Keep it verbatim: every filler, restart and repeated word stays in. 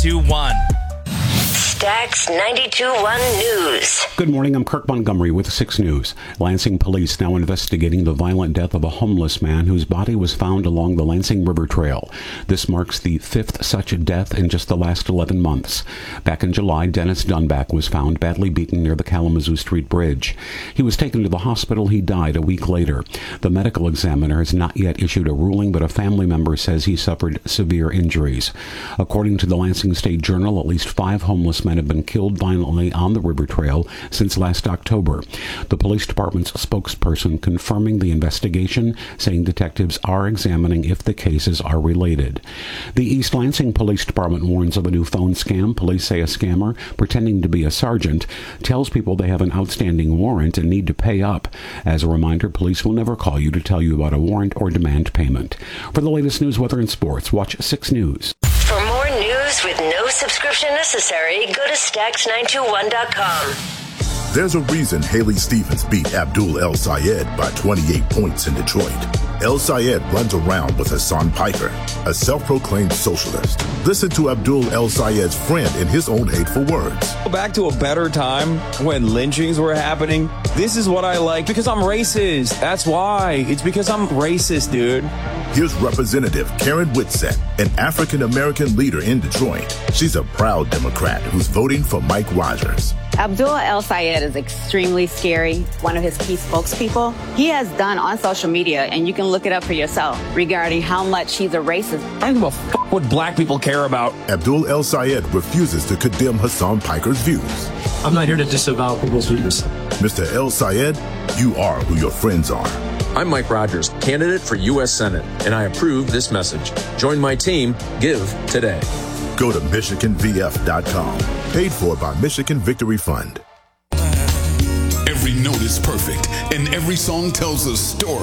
ninety-two point one. Stax ninety-two point one News. Good morning, I'm Kirk Montgomery with six News. Lansing police now investigating the violent death of a homeless man whose body was found along the Lansing River Trail. This marks the fifth such death in just the last eleven months. Back in July, Dennis Dunback was found badly beaten near the Kalamazoo Street Bridge. He was taken to the hospital. He died a week later. The medical examiner has not yet issued a ruling, but a family member says he suffered severe injuries. According to the Lansing State Journal, at least five homeless men have been killed violently on the river trail since last October. The police department's spokesperson confirming the investigation, saying detectives are examining if the cases are related. The East Lansing Police Department warns of a new phone scam. Police say a scammer, pretending to be a sergeant, tells people they have an outstanding warrant and need to pay up. As a reminder, police will never call you to tell you about a warrant or demand payment. For the latest news, weather, and sports, watch six News. For more news with no subscription necessary, go to Stax nine two one dot com. There's a reason Haley Stevens beat Abdul El Sayed by twenty-eight points in Detroit. El Sayed runs around with Hassan Piker, a self-proclaimed socialist. Listen to Abdul El Sayed's friend in his own hateful words. Back to a better time when lynchings were happening. This is what I like because I'm racist. That's why. It's because I'm racist, dude. Here's Representative Karen Whitsett, an African-American leader in Detroit. She's a proud Democrat who's voting for Mike Rogers. Abdul El Sayed is extremely scary, one of his key spokespeople. He has done on social media, and you can look it up for yourself, regarding how much he's a racist. I don't give a f- what black people care about. Abdul El Sayed refuses to condemn Hassan Piker's views. I'm not here to disavow people's views. Mister El Sayed, you are who your friends are. I'm Mike Rogers, candidate for U S Senate, and I approve this message. Join my team. Give today. Go to Michigan V F dot com. Paid for by Michigan Victory Fund. Every note is perfect, and every song tells a story.